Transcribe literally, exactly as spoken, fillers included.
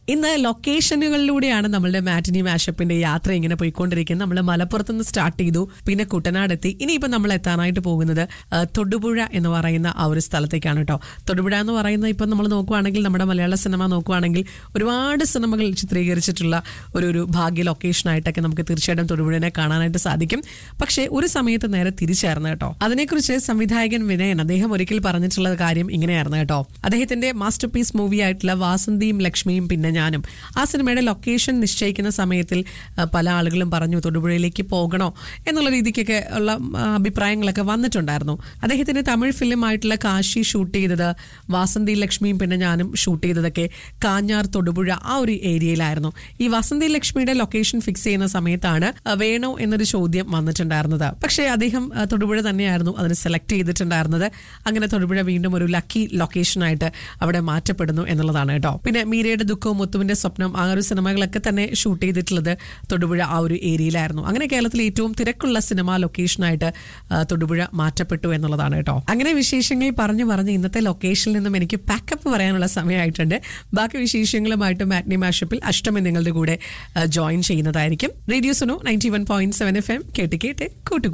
ഇന്ന് ലൊക്കേഷനുകളിലൂടെയാണ് നമ്മളുടെ മാറ്റിനി മാഷപ്പിന്റെ യാത്ര ഇങ്ങനെ പോയിക്കൊണ്ടിരിക്കുന്നത്. നമ്മൾ മലപ്പുറത്ത് നിന്ന് സ്റ്റാർട്ട് ചെയ്തു, പിന്നെ കുട്ടനാടെത്തി. ഇനിയിപ്പോൾ നമ്മൾ എത്താനായിട്ട് പോകുന്നത് തൊടുപുഴ എന്ന് പറയുന്ന ആ ഒരു സ്ഥലത്തേക്കാണ് കേട്ടോ. തൊടുപുഴ എന്ന് പറയുന്നത് ഇപ്പം നമ്മൾ നോക്കുവാണെങ്കിൽ നമ്മുടെ മലയാള സിനിമ നോക്കുവാണെങ്കിൽ ഒരുപാട് സിനിമകൾ ചിത്രീകരിച്ചിട്ടുള്ള ഒരു ഒരു ഭാഗ്യ ലൊക്കേഷനായിട്ടൊക്കെ നമുക്ക് തീർച്ചയായിട്ടും തൊടുപുഴനെ കാണാനായിട്ട് സാധിക്കും. പക്ഷേ ഒരു സമയത്ത് നേരെ തിരിച്ചായിരുന്നു കേട്ടോ. അതിനെക്കുറിച്ച് സംവിധായകൻ വിനയൻ അദ്ദേഹം ഒരിക്കൽ പറഞ്ഞിട്ടുള്ള കാര്യം ഇങ്ങനെയായിരുന്നു കേട്ടോ. അദ്ദേഹത്തിന്റെ മാസ്റ്റർ പീസ് മൂവി ആയിട്ടുള്ള വാസന്തിയും ലക്ഷ്മിയും പിന്നെ ഞാനും ആ സിനിമയുടെ ലൊക്കേഷൻ നിശ്ചയിക്കുന്ന സമയത്തിൽ പല ആളുകളും പറഞ്ഞു തൊടുപുഴയിലേക്ക് പോകണോ എന്നുള്ള രീതിക്കൊക്കെ ഉള്ള അഭിപ്രായങ്ങളൊക്കെ വന്നിട്ടുണ്ടായിരുന്നു. അദ്ദേഹത്തിന്റെ തമിഴ് ഫിലിം ആയിട്ടുള്ള കാശി ഷൂട്ട് ചെയ്തത്, വാസന്തി ലക്ഷ്മിയും പിന്നെ ഞാനും ഷൂട്ട് ചെയ്തതൊക്കെ കാഞ്ഞാർ തൊടുപുഴ ആ ഒരു ഏരിയയിലായിരുന്നു. ഈ വാസന്തി ലക്ഷ്മിയുടെ ലൊക്കേഷൻ ഫിക്സ് ചെയ്യുന്ന സമയത്താണ് വേണോ എന്നൊരു ചോദ്യം വന്നിട്ടുണ്ടായിരുന്നത്. പക്ഷേ അദ്ദേഹം തൊടുപുഴ തന്നെയായിരുന്നു അതിന് സെലക്ട് ചെയ്തിട്ടുണ്ടായിരുന്നത്. അങ്ങനെ തൊടുപുഴ വീണ്ടും ഒരു ലക്കി ലൊക്കേഷനായിട്ട് അവിടെ മാറ്റപ്പെടുന്നു എന്നുള്ളതാണ് കേട്ടോ. പിന്നെ മീരയുടെ ദുഃഖവും മുത്തുവിന്റെ സ്വപ്നം ആ ഒരു സിനിമകളൊക്കെ തന്നെ ഷൂട്ട് ചെയ്തിട്ടുള്ളത് തൊടുപുഴ ആ ഒരു ഏരിയയിലായിരുന്നു. അങ്ങനെ കേരളത്തിലെ ഏറ്റവും തിരക്കുള്ള സിനിമാ ലൊക്കേഷനായിട്ട് തൊടുപുഴ മാറ്റപ്പെട്ടു എന്നുള്ളതാണ് കേട്ടോ. അങ്ങനെ വിശേഷങ്ങൾ പറഞ്ഞു പറഞ്ഞ് ഇന്നത്തെ ലൊക്കേഷനിൽ നിന്നും എനിക്ക് പാക്കപ്പ് പറയാനുള്ള സമയമായിട്ടുണ്ട്. ബാക്കി വിശേഷങ്ങളുമായിട്ട് മാറ്റ്നി മാഷപ്പിൽ അഷ്ടമി നിങ്ങളുടെ കൂടെ ജോയിൻ ചെയ്യുന്നതായിരിക്കും. Radio Suno ninety one point seven F M കേട്ട് കേട്ട് കൂട്ടുകൂടി.